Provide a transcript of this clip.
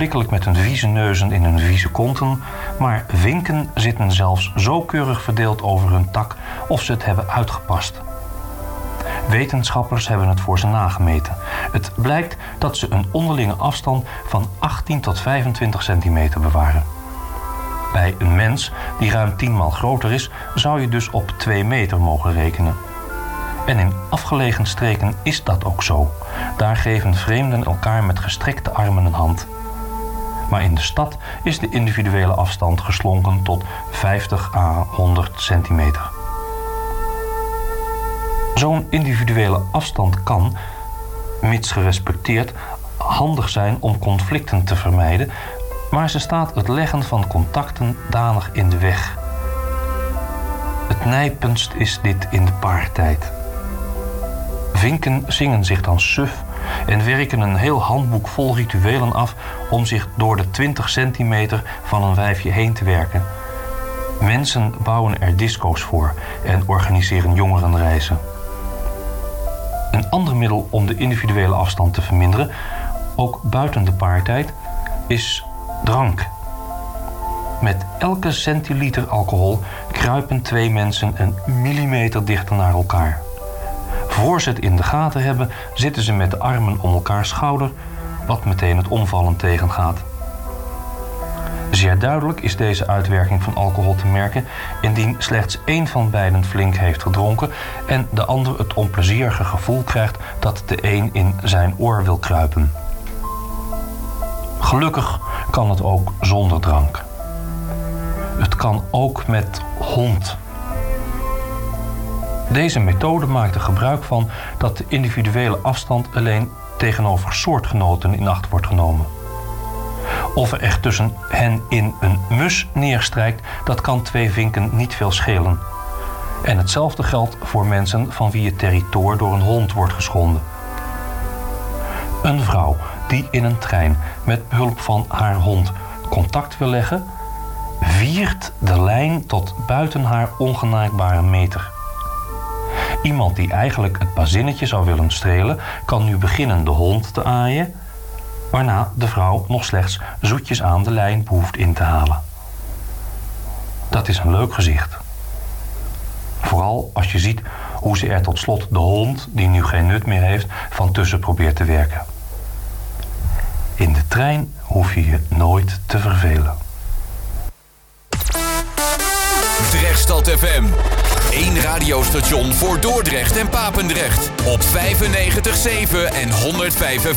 ogenblikkelijk met hun vieze neuzen in hun vieze konten, maar vinken zitten zelfs zo keurig verdeeld over hun tak of ze het hebben uitgepast. Wetenschappers hebben het voor ze nagemeten. Het blijkt dat ze een onderlinge afstand van 18 tot 25 centimeter bewaren. Bij een mens die ruim 10 maal groter is, zou je dus op 2 meter mogen rekenen. En in afgelegen streken is dat ook zo. Daar geven vreemden elkaar met gestrekte armen een hand. Maar in de stad is de individuele afstand geslonken tot 50 à 100 centimeter. Zo'n individuele afstand kan, mits gerespecteerd, handig zijn om conflicten te vermijden, maar ze staat het leggen van contacten danig in de weg. Het nijpendst is dit in de paartijd. Vinken zingen zich dan suf en werken een heel handboek vol rituelen af om zich door de 20 centimeter van een wijfje heen te werken. Mensen bouwen er disco's voor en organiseren jongerenreizen. Een ander middel om de individuele afstand te verminderen, ook buiten de paartijd, is drank. Met elke centiliter alcohol kruipen 2 mensen een millimeter dichter naar elkaar. Voor ze het in de gaten hebben, zitten ze met de armen om elkaars schouder, wat meteen het omvallen tegengaat. Zeer duidelijk is deze uitwerking van alcohol te merken indien slechts één van beiden flink heeft gedronken en de ander het onplezierige gevoel krijgt dat de een in zijn oor wil kruipen. Gelukkig kan het ook zonder drank. Het kan ook met hond. Deze methode maakt er gebruik van dat de individuele afstand alleen tegenover soortgenoten in acht wordt genomen. Of er echt tussen hen in een mus neerstrijkt, dat kan 2 vinken niet veel schelen. En hetzelfde geldt voor mensen van wie het territoor door een hond wordt geschonden. Een vrouw die in een trein met behulp van haar hond contact wil leggen, viert de lijn tot buiten haar ongenaakbare meter. Iemand die eigenlijk het bazinnetje zou willen strelen, kan nu beginnen de hond te aaien, waarna de vrouw nog slechts zoetjes aan de lijn behoeft in te halen. Dat is een leuk gezicht. Vooral als je ziet hoe ze er tot slot de hond, die nu geen nut meer heeft, van tussen probeert te werken. In de trein hoef je je nooit te vervelen. Drechtstad FM. 1 radiostation voor Dordrecht en Papendrecht. Op 95.7 en 105.4.